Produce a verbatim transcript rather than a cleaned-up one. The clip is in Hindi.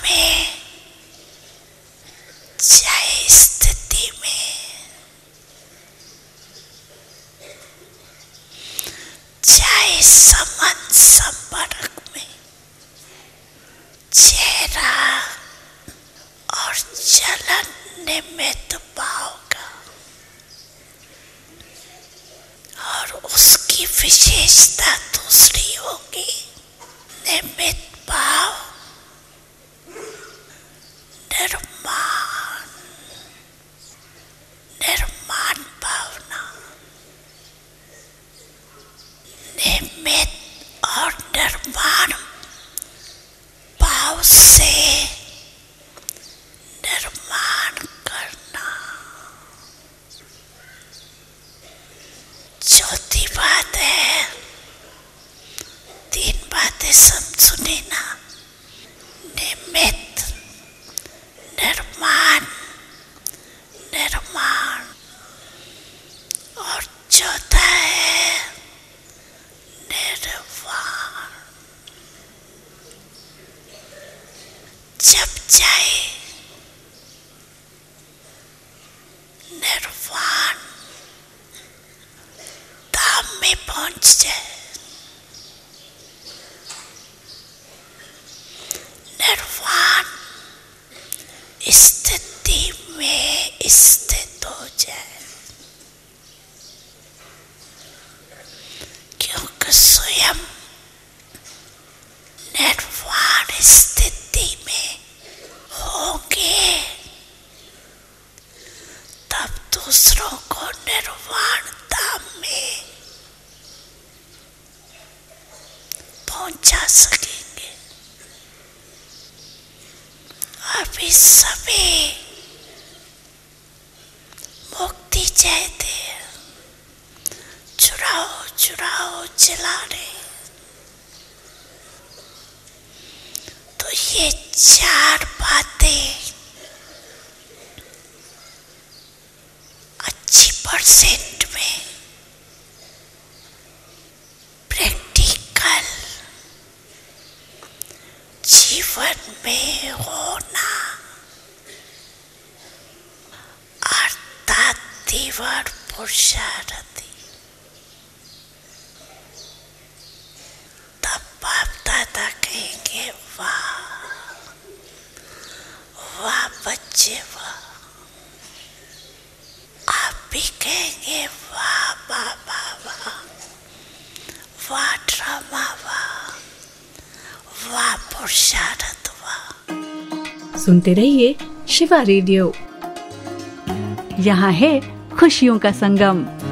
में, चाहे स्थिति में, चाहे संबंध संपर्क में, चेहरा और चलन निमित्त भाव का और उसकी विशेषता दूसरी होगी। निमित्त भाव निर्माण, निर्माण भावना, निमित्त और निर्माण भाव से निर्माण करना। चौथी बात है, तीन बातें सब सुने ना, निमित्त, निर्माण, निर्माण, और चौथा है निर्वाण। जब चाहे निर्वाण धाम में पहुंच जाए, निर्वाण स्थिति में स्थित हो जाए, क्योंकि स्वयं निर्वाण स्थिति में होंगे तब दूसरों को निर्वाण धाम में पहुंचा सकेंगे। अभी सभी मुक्ति चाहते हैं, चुराओ चुराओ चिल्ला रहे। तो ये चार बातें अच्छी परसेंट में प्रैक्टिकल जीवन में होना, अर्थात तीव्र पुरुषार्थी। तब बाप दादा कहेंगे वाह वाह बच्चे वाह। आप भी कहेंगे वाह बाबा वाह, वाह ड्रामा वाह, वाह पुरुषार्थ वाह। सुनते रहिए शिवा रेडियो, यहाँ है खुशियों का संगम।